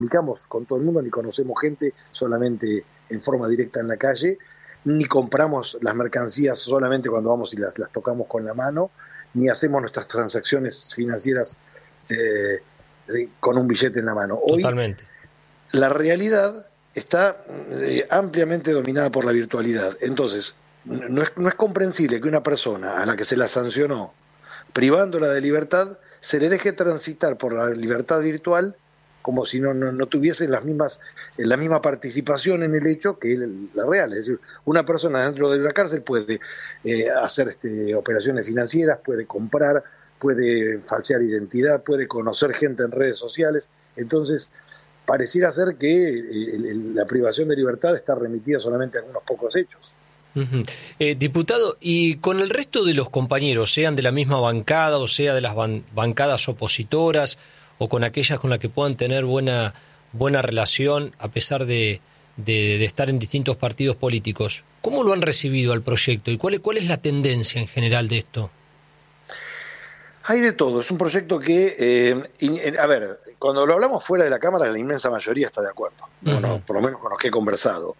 comunicamos con todo el mundo, ni conocemos gente solamente en forma directa en la calle, ni compramos las mercancías solamente cuando vamos y las tocamos con la mano, ni hacemos nuestras transacciones financieras con un billete en la mano. Hoy Totalmente. la realidad está ampliamente dominada por la virtualidad. Entonces, no es comprensible que una persona a la que se la sancionó privándola de libertad se le deje transitar por la libertad virtual como si no tuviese la misma participación en el hecho que la real. Es decir, una persona dentro de la cárcel puede hacer operaciones financieras, puede comprar, puede falsear identidad, puede conocer gente en redes sociales. Entonces, pareciera ser que la privación de libertad está remitida solamente a algunos pocos hechos. Uh-huh. Diputado, y con el resto de los compañeros, sean de la misma bancada o sea de las bancadas opositoras o con aquellas con las que puedan tener buena relación a pesar de estar en distintos partidos políticos, ¿cómo lo han recibido al proyecto y cuál es la tendencia en general de esto? Hay de todo, es un proyecto que, a ver, cuando lo hablamos fuera de la Cámara, la inmensa mayoría está de acuerdo, bueno, por lo menos con los que he conversado.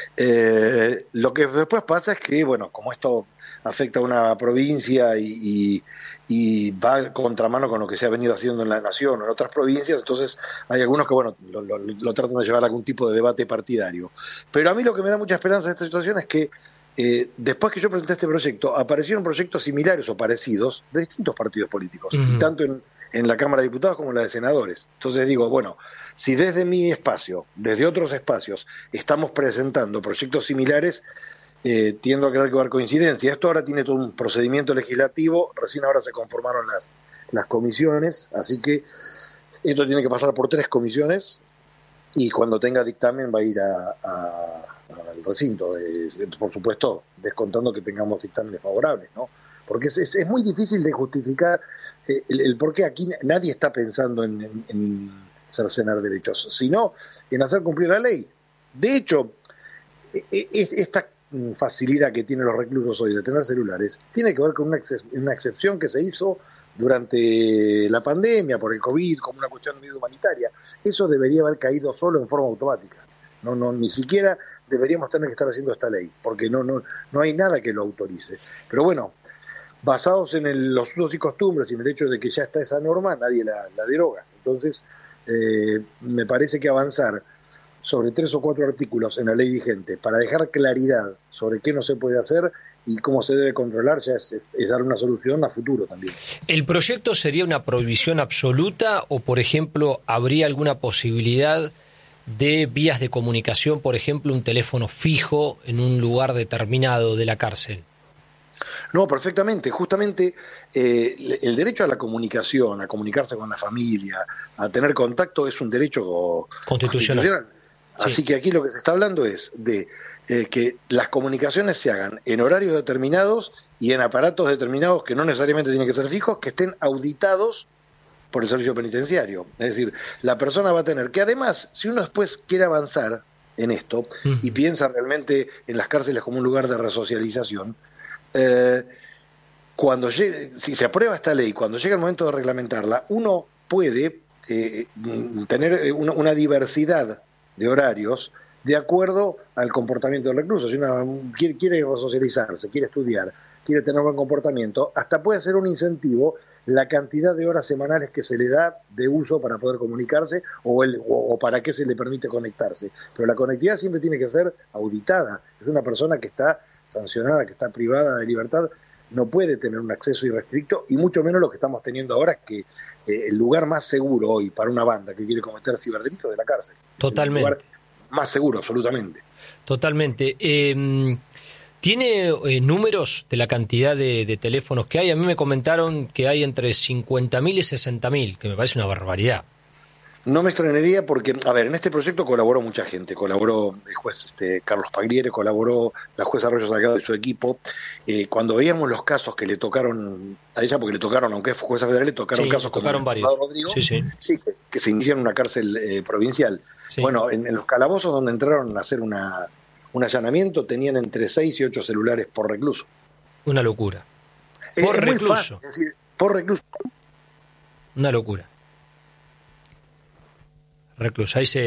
Lo que después pasa es que, bueno, como esto afecta a una provincia y va contramano con lo que se ha venido haciendo en la Nación o en otras provincias, entonces hay algunos que, bueno, lo tratan de llevar a algún tipo de debate partidario. Pero a mí lo que me da mucha esperanza en esta situación es que después que yo presenté este proyecto, aparecieron proyectos similares o parecidos de distintos partidos políticos, y tanto en la Cámara de Diputados como en la de Senadores. Entonces digo, bueno, si desde mi espacio, desde otros espacios, estamos presentando proyectos similares, tiendo a creer que va a haber coincidencia. Esto ahora tiene todo un procedimiento legislativo, recién ahora se conformaron las comisiones, así que esto tiene que pasar por 3 comisiones, y cuando tenga dictamen va a ir al recinto, por supuesto, descontando que tengamos dictámenes favorables, ¿no? Porque es muy difícil de justificar el por qué aquí nadie está pensando en cercenar derechos, sino en hacer cumplir la ley. De hecho, esta facilidad que tienen los reclusos hoy de tener celulares tiene que ver con una excepción que se hizo durante la pandemia, por el COVID, como una cuestión medio humanitaria. Eso debería haber caído solo en forma automática. Ni siquiera deberíamos tener que estar haciendo esta ley, porque no hay nada que lo autorice. Pero bueno, basados en los usos y costumbres y en el hecho de que ya está esa norma, nadie la deroga. Entonces, me parece que avanzar sobre 3 o 4 artículos en la ley vigente para dejar claridad sobre qué no se puede hacer y cómo se debe controlar ya es dar una solución a futuro también. ¿El proyecto sería una prohibición absoluta o, por ejemplo, habría alguna posibilidad de vías de comunicación, por ejemplo, un teléfono fijo en un lugar determinado de la cárcel? No, perfectamente. Justamente el derecho a la comunicación, a comunicarse con la familia, a tener contacto es un derecho constitucional. Sí. Así que aquí lo que se está hablando es de que las comunicaciones se hagan en horarios determinados y en aparatos determinados que no necesariamente tienen que ser fijos, que estén auditados por el servicio penitenciario. Es decir, la persona va a tener que, además, si uno después quiere avanzar en esto y piensa realmente en las cárceles como un lugar de resocialización, si se aprueba esta ley, cuando llega el momento de reglamentarla, uno puede tener una diversidad de horarios de acuerdo al comportamiento del recluso. Si uno quiere resocializarse, quiere estudiar, quiere tener buen comportamiento, hasta puede ser un incentivo la cantidad de horas semanales que se le da de uso para poder comunicarse o para qué se le permite conectarse. Pero la conectividad siempre tiene que ser auditada. Es una persona que está sancionada, que está privada de libertad, no puede tener un acceso irrestricto, y mucho menos lo que estamos teniendo ahora, es que el lugar más seguro hoy para una banda que quiere cometer ciberdelitos es de la cárcel. Totalmente. Es el lugar más seguro, absolutamente. Totalmente. ¿Tiene números de la cantidad de teléfonos que hay? A mí me comentaron que hay entre 50.000 y 60.000, que me parece una barbaridad. No me extrañaría porque, a ver, en este proyecto colaboró mucha gente. Colaboró el juez Carlos Pagliere, colaboró la jueza Arroyo Salgado y su equipo. Cuando veíamos los casos que le tocaron a ella, porque le tocaron, aunque es jueza federal, le tocaron casos como el Soldado Rodrigo, sí, que se iniciaron en una cárcel provincial. Sí. Bueno, en los calabozos donde entraron a hacer un allanamiento, tenían entre 6 y 8 celulares por recluso. Una locura. Por recluso. Fácil, es decir, por recluso. Una locura. recluso. Ahí se